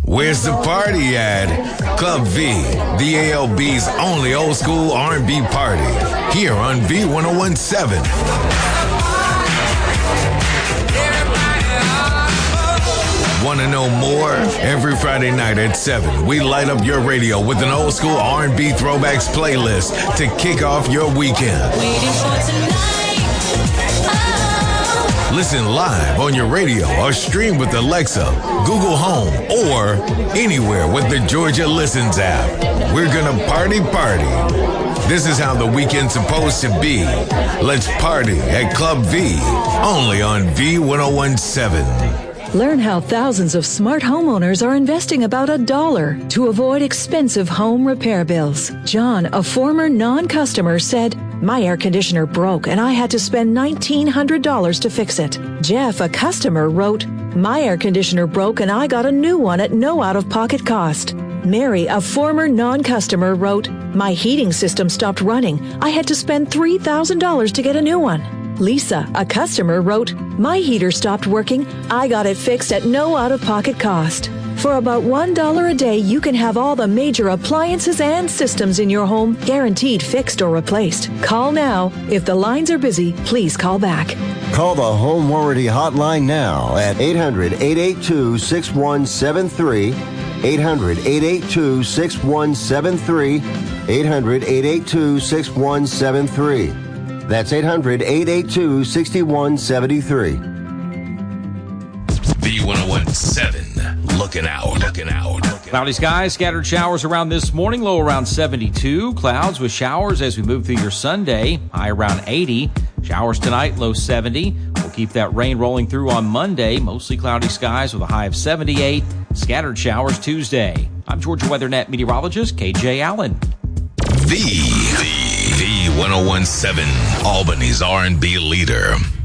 Where's the party at? Club V, the ALB's only old school R&B party. Here on V1017. Want to know more? Every Friday night at 7, we light up your radio with an old school R&B throwbacks playlist to kick off your weekend. Waiting for tonight. Oh. Listen live on your radio or stream with Alexa, Google Home, or anywhere with the Georgia Listens app. We're gonna party. This is how the weekend's supposed to be. Let's party at Club V, only on V1017. Learn how thousands of smart homeowners are investing about $1 to avoid expensive home repair bills. John, a former non-customer, said, "My air conditioner broke and I had to spend $1,900 to fix it." Jeff, a customer, wrote, "My air conditioner broke and I got a new one at no out-of-pocket cost." Mary, a former non-customer, wrote, "My heating system stopped running. I had to spend $3,000 to get a new one." Lisa, a customer, wrote, "My heater stopped working. I got it fixed at no out-of-pocket cost." For about $1 a day, you can have all the major appliances and systems in your home guaranteed fixed or replaced. Call now. If the lines are busy, please call back. Call the Home Warranty Hotline now at 800-882-6173, 800-882-6173, 800-882-6173. That's 800-882-6173. V1017, looking out. Cloudy skies, scattered showers around this morning, low around 72. Clouds with showers as we move through your Sunday, high around 80. Showers tonight, low 70. We'll keep that rain rolling through on Monday. Mostly cloudy skies with a high of 78. Scattered showers Tuesday. I'm Georgia WeatherNet meteorologist KJ Allen. V1017, Albany's R&B leader.